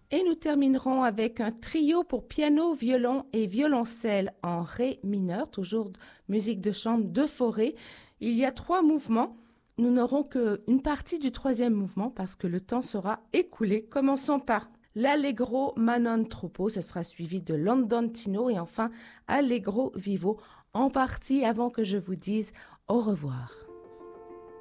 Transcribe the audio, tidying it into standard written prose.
Et nous terminerons avec un trio pour piano, violon et violoncelle en ré mineur, toujours musique de chambre de Fauré. Il y a 3 mouvements. Nous n'aurons qu'une partie du 3e mouvement parce que le temps sera écoulé. Commençons par l'Allegro ma non troppo, ce sera suivi de l'Andantino et enfin Allegro vivo en partie avant que je vous dise au revoir.